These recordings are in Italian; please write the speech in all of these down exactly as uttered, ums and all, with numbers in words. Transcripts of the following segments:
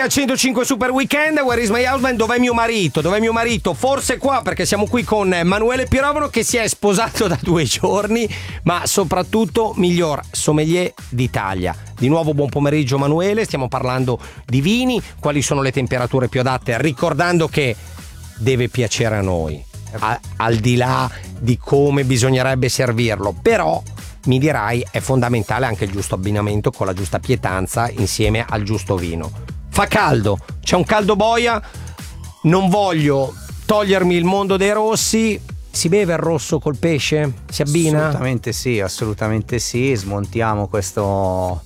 a centocinque Super Weekend. Where is my husband? Dov'è mio marito? Dov'è mio marito? Forse qua, perché siamo qui con Emanuele Pirovano, che si è sposato da due giorni, ma soprattutto miglior sommelier d'Italia. Di nuovo buon pomeriggio Emanuele, stiamo parlando di vini, quali sono le temperature più adatte, ricordando che deve piacere a noi, a, al di là di come bisognerebbe servirlo, però mi dirai è fondamentale anche il giusto abbinamento con la giusta pietanza insieme al giusto vino. Fa caldo, c'è un caldo boia, non voglio togliermi il mondo dei rossi. Si beve il rosso col pesce? Si abbina? Assolutamente sì, assolutamente sì. Smontiamo questo,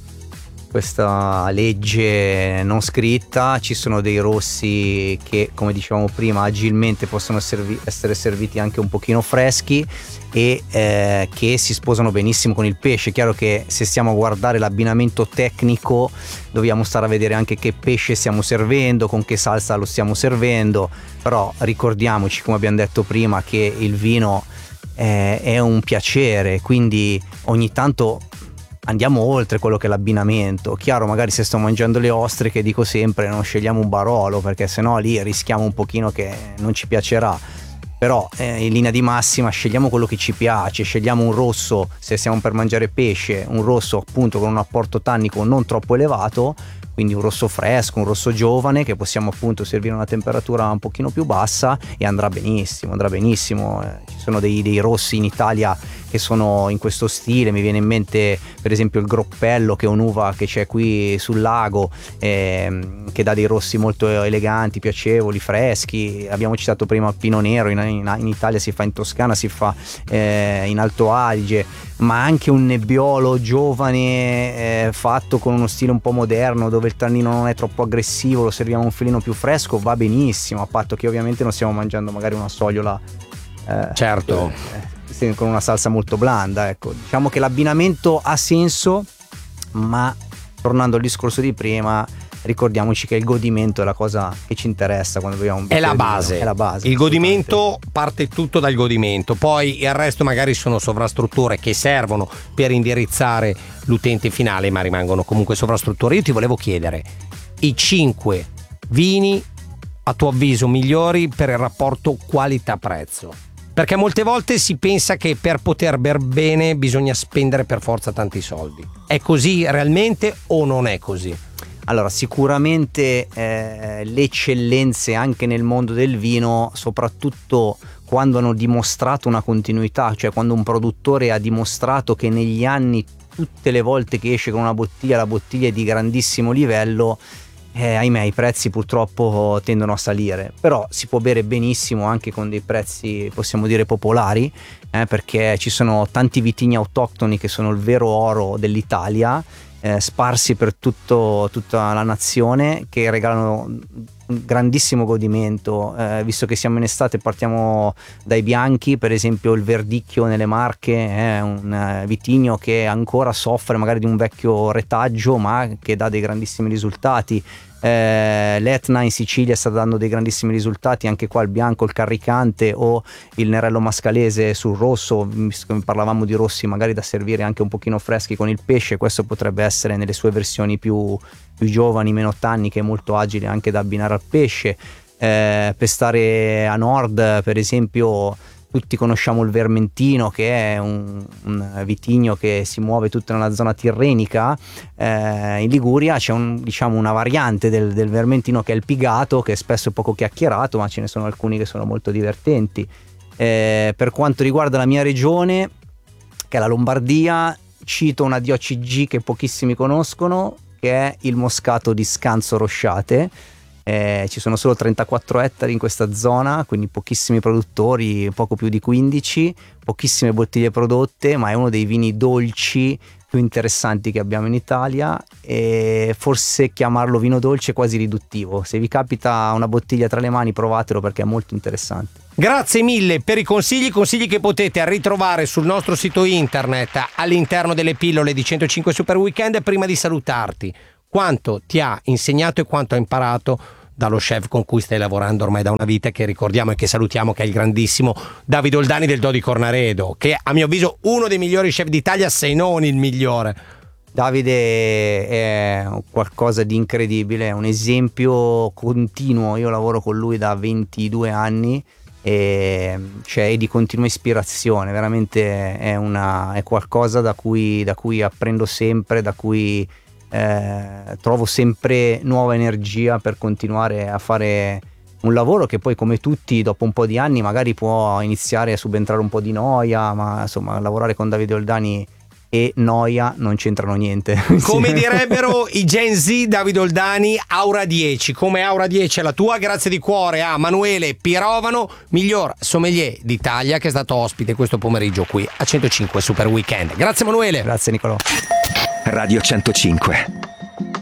questa legge non scritta. Ci sono dei rossi che, come dicevamo prima, agilmente possono servi- essere serviti anche un pochino freschi e eh, che si sposano benissimo con il pesce. Chiaro che se stiamo a guardare l'abbinamento tecnico dobbiamo stare a vedere anche che pesce stiamo servendo, con che salsa lo stiamo servendo, però ricordiamoci, come abbiamo detto prima, che il vino eh, è un piacere, quindi ogni tanto andiamo oltre quello che è l'abbinamento. Chiaro, magari se sto mangiando le ostriche dico sempre non scegliamo un Barolo, perché sennò lì rischiamo un pochino che non ci piacerà. Però eh, in linea di massima scegliamo quello che ci piace, scegliamo un rosso se siamo per mangiare pesce, un rosso appunto con un apporto tannico non troppo elevato, quindi un rosso fresco, un rosso giovane che possiamo appunto servire a una temperatura un pochino più bassa e andrà benissimo, andrà benissimo. Eh, ci sono dei, dei rossi in Italia che sono in questo stile, mi viene in mente per esempio il Groppello, che è un'uva che c'è qui sul lago, ehm, che dà dei rossi molto eleganti, piacevoli, freschi. Abbiamo citato prima il Pinot Nero, in, in, in Italia si fa in Toscana, si fa eh, in Alto Adige, ma anche un Nebbiolo giovane eh, fatto con uno stile un po' moderno, dove il tannino non è troppo aggressivo, lo serviamo un filino più fresco, va benissimo, a patto che ovviamente non stiamo mangiando magari una sogliola eh, certo eh, con una salsa molto blanda. Ecco, diciamo che l'abbinamento ha senso, ma tornando al discorso di prima, ricordiamoci che il godimento è la cosa che ci interessa quando beviamo un è la bicchiere di base, vino. È la base. Il godimento parte tutto dal godimento, poi il resto magari sono sovrastrutture che servono per indirizzare l'utente finale, ma rimangono comunque sovrastrutture. Io ti volevo chiedere i cinque vini a tuo avviso migliori per il rapporto qualità-prezzo, perché molte volte si pensa che per poter ber bene bisogna spendere per forza tanti soldi. È così realmente o non è così? Allora, sicuramente eh, le eccellenze anche nel mondo del vino, soprattutto quando hanno dimostrato una continuità, cioè quando un produttore ha dimostrato che negli anni tutte le volte che esce con una bottiglia, la bottiglia è di grandissimo livello, eh, ahimè i prezzi purtroppo tendono a salire. Però si può bere benissimo anche con dei prezzi, possiamo dire, popolari, eh, perché ci sono tanti vitigni autoctoni che sono il vero oro dell'Italia, eh, sparsi per tutto, tutta la nazione, che regalano un grandissimo godimento. Eh, visto che siamo in estate, partiamo dai bianchi, per esempio il Verdicchio nelle Marche è un vitigno che ancora soffre magari di un vecchio retaggio, ma che dà dei grandissimi risultati. Eh, l'Etna in Sicilia sta dando dei grandissimi risultati, anche qua il bianco, il Carricante o il Nerello Mascalese sul rosso. Parlavamo di rossi magari da servire anche un pochino freschi con il pesce, questo potrebbe essere nelle sue versioni più, più giovani, meno tanniche, molto agili anche da abbinare al pesce. Eh, per stare a nord, per esempio, tutti conosciamo il Vermentino, che è un, un vitigno che si muove tutta nella zona tirrenica. Eh, in Liguria c'è un, diciamo, una variante del, del Vermentino che è il Pigato, che è spesso poco chiacchierato, ma ce ne sono alcuni che sono molto divertenti. Eh, per quanto riguarda la mia regione, che è la Lombardia, cito una D O C G che pochissimi conoscono, che è il Moscato di Scanzo Rosciate. Eh, ci sono solo trentaquattro ettari in questa zona, quindi pochissimi produttori, poco più di quindici, pochissime bottiglie prodotte, ma è uno dei vini dolci più interessanti che abbiamo in Italia, e forse chiamarlo vino dolce è quasi riduttivo. Se vi capita una bottiglia tra le mani, provatelo, perché è molto interessante. Grazie mille per i consigli, consigli che potete ritrovare sul nostro sito internet all'interno delle pillole di centocinque Super Weekend. Prima di salutarti, quanto ti ha insegnato e quanto ha imparato dallo chef con cui stai lavorando ormai da una vita, che ricordiamo e che salutiamo, che è il grandissimo Davide Oldani del Dodi Cornaredo, che a mio avviso uno dei migliori chef d'Italia, se non il migliore. Davide è qualcosa di incredibile, è un esempio continuo. Io lavoro con lui da ventidue anni e cioè, è di continua ispirazione, veramente è, una, è qualcosa da cui, da cui apprendo sempre, da cui eh, trovo sempre nuova energia per continuare a fare un lavoro che poi, come tutti, dopo un po' di anni magari può iniziare a subentrare un po' di noia, ma insomma lavorare con Davide Oldani e noia non c'entrano niente. Come direbbero i Gen Z, Davide Oldani, Aura dieci. Come Aura dieci è la tua, grazie di cuore a Manuele Pirovano, miglior sommelier d'Italia, che è stato ospite questo pomeriggio qui a centocinque Super Weekend. Grazie Manuele. Grazie Nicolò. Radio centocinque.